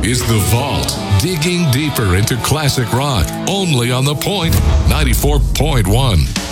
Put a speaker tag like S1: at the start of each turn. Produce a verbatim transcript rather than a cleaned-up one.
S1: is The Vault, digging deeper into classic rock, only on The Point ninety-four point one.